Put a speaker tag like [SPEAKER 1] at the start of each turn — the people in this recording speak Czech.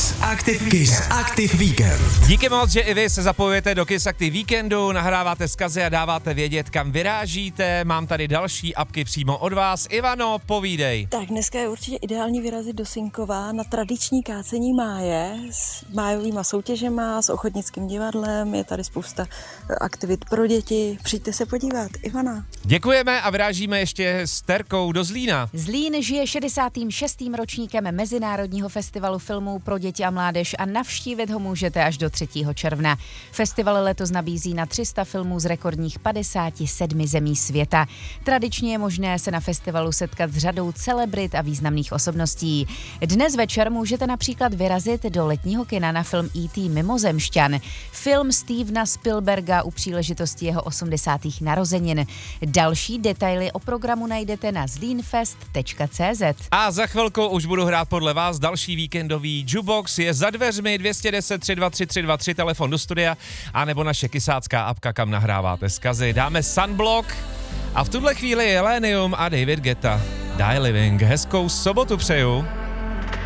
[SPEAKER 1] Kiss Active Weekend.
[SPEAKER 2] Díky moc, že i vy se zapojujete do Kiss Active Weekendu, nahráváte vzkazy a dáváte vědět, kam vyrážíte. Mám tady další apky přímo od vás. Ivano, povídej.
[SPEAKER 3] Tak dneska je určitě ideální vyrazit do Sinkova na tradiční kácení máje s májovýma soutěžema, s ochotnickým divadlem, je tady spousta aktivit pro děti. Přijďte se podívat. Ivana.
[SPEAKER 2] Děkujeme a vyrážíme ještě s Terkou do Zlína.
[SPEAKER 4] Zlín žije 66. ročníkem Mezinárodního festivalu filmů pro děti a mládež a navštívit ho můžete až do 3. června. Festival letos nabízí na 300 filmů z rekordních 57 zemí světa. Tradičně je možné se na festivalu setkat s řadou celebrit a významných osobností. Dnes večer můžete například vyrazit do letního kina na film E.T. Mimozemšťan, film Stevena Spielberga u příležitosti jeho 80. narozenin. Další detaily o programu najdete na zlínfest.cz.
[SPEAKER 2] A za chvilku už budu hrát podle vás další víkendový jukebox. Je za dveřmi 210 323 323, telefon do studia, anebo naše kysácká apka, kam nahráváte vzkazy. Dáme Sunblock a v tuhle chvíli Elenium a David Guetta. Die Living. Hezkou sobotu přeju.